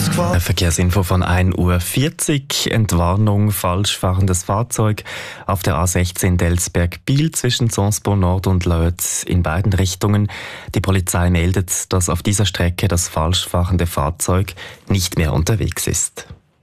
gefahren. Eine Verkehrsinfo von 1:40 Uhr. Entwarnung, falsch fahrendes Fahrzeug auf der A16 Delsberg-Biel zwischen Sonsbo Nord und Lötz in beiden Richtungen. Die Polizei meldet, dass auf dieser Strecke das falsch fahrende Fahrzeug nicht mehr unterwegs ist.